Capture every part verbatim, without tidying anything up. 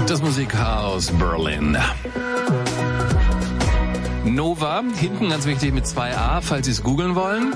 Das Musik aus Berlin. Nova, hinten ganz wichtig mit zwei A, falls Sie es googeln wollen.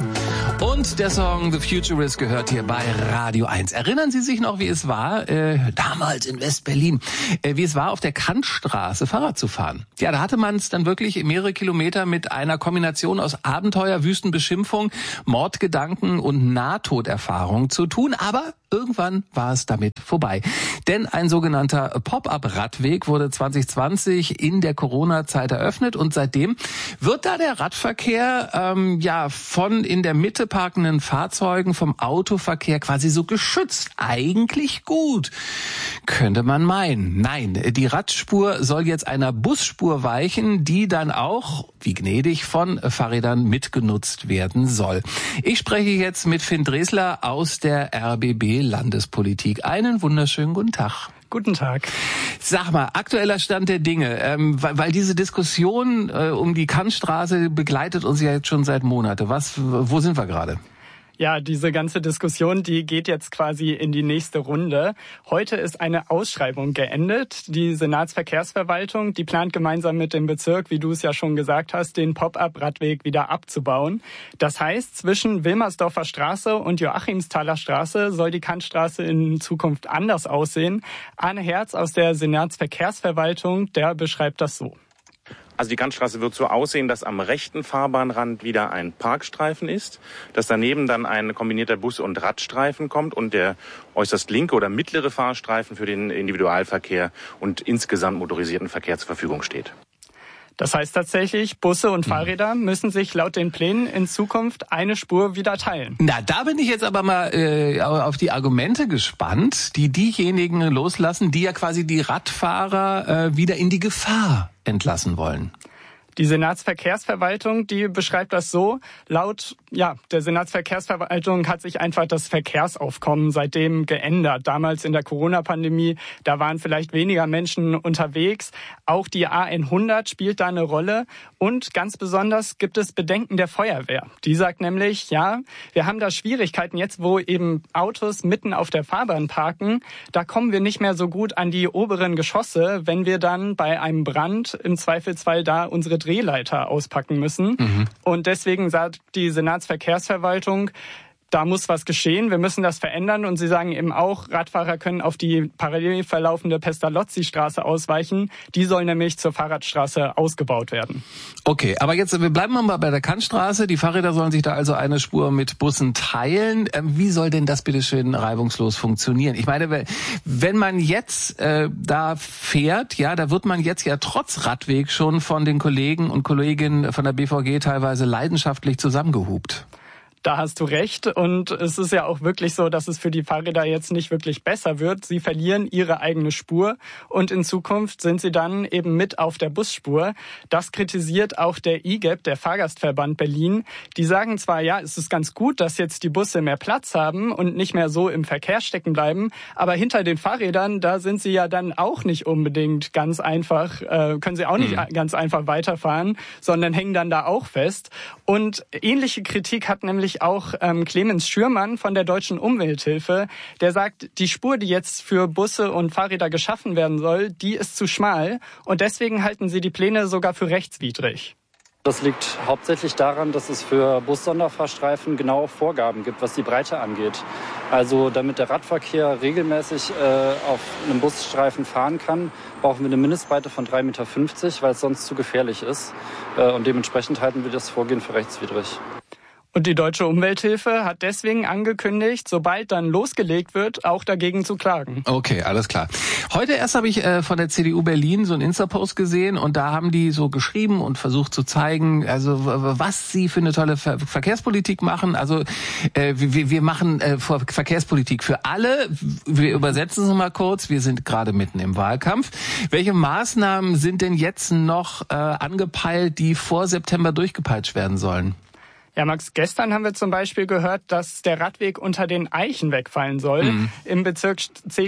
Und der Song The Futurist gehört hier bei Radio eins. Erinnern Sie sich noch, wie es war, äh, damals in West-Berlin, äh, wie es war, auf der Kantstraße Fahrrad zu fahren? Ja, da hatte man es dann wirklich mehrere Kilometer mit einer Kombination aus Abenteuer, Wüstenbeschimpfung, Mordgedanken und Nahtoderfahrung zu tun. Aber irgendwann war es damit vorbei. Denn ein sogenannter Pop-up-Radweg wurde zwanzig zwanzig in der Corona-Zeit eröffnet und seitdem wird da der Radverkehr ähm, ja von in der Mitte parkenden Fahrzeugen vom Autoverkehr quasi so geschützt. Eigentlich gut, könnte man meinen. Nein, die Radspur soll jetzt einer Busspur weichen, die dann auch, wie gnädig, von Fahrrädern mitgenutzt werden soll. Ich spreche jetzt mit Finn Dresler aus der R B B Landespolitik. Einen wunderschönen guten Tag. Guten Tag. Sag mal, aktueller Stand der Dinge, ähm, weil, weil diese Diskussion äh, um die Kantstraße begleitet uns ja jetzt schon seit Monaten. Was, wo sind wir gerade? Ja, diese ganze Diskussion, die geht jetzt quasi in die nächste Runde. Heute ist eine Ausschreibung geendet. Die Senatsverkehrsverwaltung, die plant gemeinsam mit dem Bezirk, wie du es ja schon gesagt hast, den Pop-up-Radweg wieder abzubauen. Das heißt, zwischen Wilmersdorfer Straße und Joachimsthaler Straße soll die Kantstraße in Zukunft anders aussehen. Arne Herz aus der Senatsverkehrsverwaltung, der beschreibt das so. Also die Kantstraße wird so aussehen, dass am rechten Fahrbahnrand wieder ein Parkstreifen ist, dass daneben dann ein kombinierter Bus- und Radstreifen kommt und der äußerst linke oder mittlere Fahrstreifen für den Individualverkehr und insgesamt motorisierten Verkehr zur Verfügung steht. Das heißt tatsächlich, Busse und Fahrräder müssen sich laut den Plänen in Zukunft eine Spur wieder teilen. Na, da bin ich jetzt aber mal äh, auf die Argumente gespannt, die diejenigen loslassen, die ja quasi die Radfahrer äh, wieder in die Gefahr entlassen wollen. Die Senatsverkehrsverwaltung, die beschreibt das so, laut ja der Senatsverkehrsverwaltung hat sich einfach das Verkehrsaufkommen seitdem geändert. Damals in der Corona-Pandemie, da waren vielleicht weniger Menschen unterwegs. Auch die A hundert spielt da eine Rolle. Und ganz besonders gibt es Bedenken der Feuerwehr. Die sagt nämlich, ja, wir haben da Schwierigkeiten jetzt, wo eben Autos mitten auf der Fahrbahn parken. Da kommen wir nicht mehr so gut an die oberen Geschosse, wenn wir dann bei einem Brand im Zweifelsfall da unsere Drehleiter auspacken müssen. Mhm. Und deswegen sagt die Senatsverkehrsverwaltung, da muss was geschehen, wir müssen das verändern. Und sie sagen eben auch, Radfahrer können auf die parallel verlaufende Pestalozzi-Straße ausweichen. Die soll nämlich zur Fahrradstraße ausgebaut werden. Okay, aber jetzt, wir bleiben mal bei der Kantstraße. Die Fahrräder sollen sich da also eine Spur mit Bussen teilen. Wie soll denn das bitte schön reibungslos funktionieren? Ich meine, wenn man jetzt äh, da fährt, ja, da wird man jetzt ja trotz Radweg schon von den Kollegen und Kolleginnen von der B V G teilweise leidenschaftlich zusammengehupt. Da hast du recht. Und es ist ja auch wirklich so, dass es für die Fahrräder jetzt nicht wirklich besser wird. Sie verlieren ihre eigene Spur und in Zukunft sind sie dann eben mit auf der Busspur. Das kritisiert auch der I G E B, der Fahrgastverband Berlin. Die sagen zwar, ja, es ist ganz gut, dass jetzt die Busse mehr Platz haben und nicht mehr so im Verkehr stecken bleiben, aber hinter den Fahrrädern, da sind sie ja dann auch nicht unbedingt ganz einfach, äh, können sie auch nicht mhm. ganz einfach weiterfahren, sondern hängen dann da auch fest. Und ähnliche Kritik hat nämlich auch ähm, Clemens Schürmann von der Deutschen Umwelthilfe, der sagt, die Spur, die jetzt für Busse und Fahrräder geschaffen werden soll, die ist zu schmal und deswegen halten sie die Pläne sogar für rechtswidrig. Das liegt hauptsächlich daran, dass es für Bus-Sonderfahrstreifen genaue Vorgaben gibt, was die Breite angeht. Also damit der Radverkehr regelmäßig äh, auf einem Busstreifen fahren kann, brauchen wir eine Mindestbreite von drei Komma fünfzig Meter, weil es sonst zu gefährlich ist. Äh, und dementsprechend halten wir das Vorgehen für rechtswidrig. Und die Deutsche Umwelthilfe hat deswegen angekündigt, sobald dann losgelegt wird, auch dagegen zu klagen. Okay, alles klar. Heute erst habe ich äh, von der C D U Berlin so einen Insta-Post gesehen und da haben die so geschrieben und versucht zu zeigen, also was sie für eine tolle Ver- Verkehrspolitik machen. Also äh, wir, wir machen äh, Verkehrspolitik für alle. Wir übersetzen es mal kurz. Wir sind gerade mitten im Wahlkampf. Welche Maßnahmen sind denn jetzt noch äh, angepeilt, die vor September durchgepeitscht werden sollen? Ja, Max, gestern haben wir zum Beispiel gehört, dass der Radweg unter den Eichen wegfallen soll. Mhm. Im Bezirk,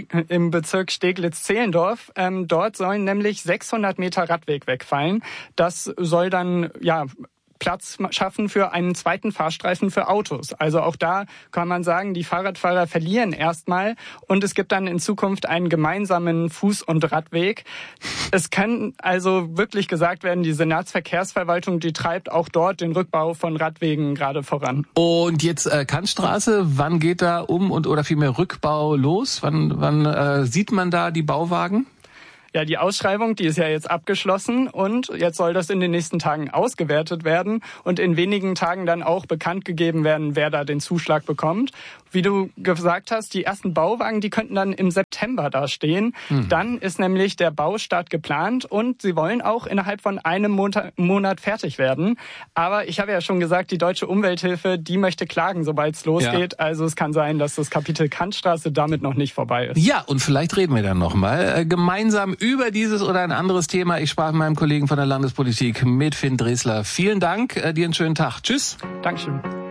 im Bezirk Steglitz-Zehlendorf. Ähm, dort sollen nämlich sechshundert Meter Radweg wegfallen. Das soll dann, ja, Platz schaffen für einen zweiten Fahrstreifen für Autos. Also auch da kann man sagen, die Fahrradfahrer verlieren erstmal und es gibt dann in Zukunft einen gemeinsamen Fuß- und Radweg. Es kann also wirklich gesagt werden, die Senatsverkehrsverwaltung, die treibt auch dort den Rückbau von Radwegen gerade voran. Und jetzt äh, Kantstraße, wann geht da um und oder vielmehr Rückbau los? Wann, wann äh, sieht man da die Bauwagen? Ja, die Ausschreibung, die ist ja jetzt abgeschlossen und jetzt soll das in den nächsten Tagen ausgewertet werden und in wenigen Tagen dann auch bekannt gegeben werden, wer da den Zuschlag bekommt. Wie du gesagt hast, die ersten Bauwagen, die könnten dann im September da stehen. Mhm. Dann ist nämlich der Baustart geplant und sie wollen auch innerhalb von einem Monat fertig werden. Aber ich habe ja schon gesagt, die Deutsche Umwelthilfe, die möchte klagen, sobald es losgeht. Ja. Also es kann sein, dass das Kapitel Kantstraße damit noch nicht vorbei ist. Ja, und vielleicht reden wir dann nochmal äh, gemeinsam über dieses oder ein anderes Thema. Ich sprach mit meinem Kollegen von der Landespolitik, mit Finn Dresler. Vielen Dank, äh, dir einen schönen Tag. Tschüss. Dankeschön.